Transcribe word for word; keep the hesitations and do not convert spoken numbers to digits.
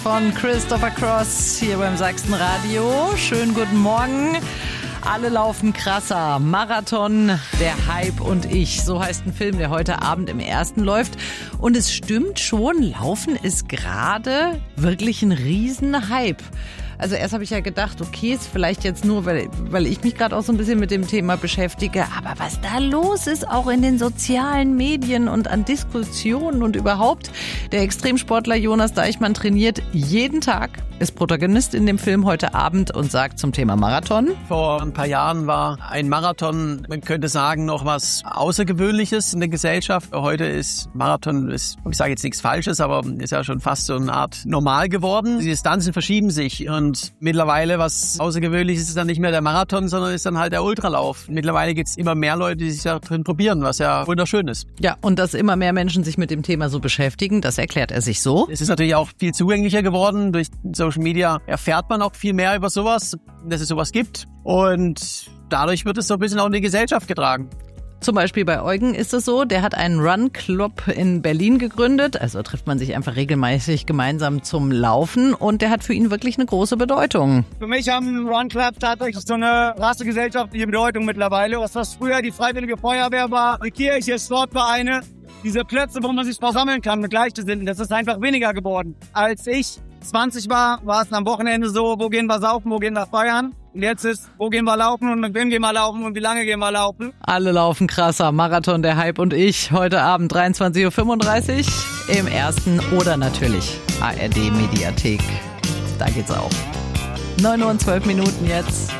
von Christopher Cross hier beim Sachsenradio. Schönen guten Morgen. Alle laufen krasser. Marathon, der Hype und ich. So heißt ein Film, der heute Abend im Ersten läuft. Und es stimmt schon, Laufen ist gerade wirklich ein Riesenhype. Also erst habe ich ja gedacht, okay, ist vielleicht jetzt nur, weil, weil ich mich gerade auch so ein bisschen mit dem Thema beschäftige. Aber was da los ist, auch in den sozialen Medien und an Diskussionen und überhaupt. Der Extremsportler Jonas Deichmann trainiert jeden Tag, ist Protagonist in dem Film heute Abend und sagt zum Thema Marathon. Vor ein paar Jahren war ein Marathon, man könnte sagen, noch was Außergewöhnliches in der Gesellschaft. Heute ist Marathon, ist, ich sage jetzt nichts Falsches, aber ist ja schon fast so eine Art normal geworden. Die Distanzen verschieben sich und Und mittlerweile, was Außergewöhnliches ist dann nicht mehr der Marathon, sondern ist dann halt der Ultralauf. Mittlerweile gibt es immer mehr Leute, die sich da drin probieren, was ja wunderschön ist. Ja, und dass immer mehr Menschen sich mit dem Thema so beschäftigen, das erklärt er sich so. Es ist natürlich auch viel zugänglicher geworden. Durch Social Media erfährt man auch viel mehr über sowas, dass es sowas gibt. Und dadurch wird es so ein bisschen auch in die Gesellschaft getragen. Zum Beispiel bei Eugen ist es so, der hat einen Run-Club in Berlin gegründet. Also trifft man sich einfach regelmäßig gemeinsam zum Laufen und der hat für ihn wirklich eine große Bedeutung. Für mich haben Run-Club tatsächlich so eine rassegesellschaftliche Bedeutung mittlerweile. Was das früher die Freiwillige Feuerwehr war, die Kirche, Sportvereine, diese Plätze, wo man sich versammeln kann mit Gleichgesinnten, das ist einfach weniger geworden. Als ich zwanzig war, war es am Wochenende so, wo gehen wir saufen, wo gehen wir feiern. Und jetzt ist, wo gehen wir laufen und mit wem gehen wir laufen und wie lange gehen wir laufen. Alle laufen krasser. Marathon, der Hype und ich. Heute Abend dreiundzwanzig Uhr fünfunddreißig im Ersten oder natürlich A R D Mediathek. Da geht's auch. neun Uhr und zwölf Minuten jetzt.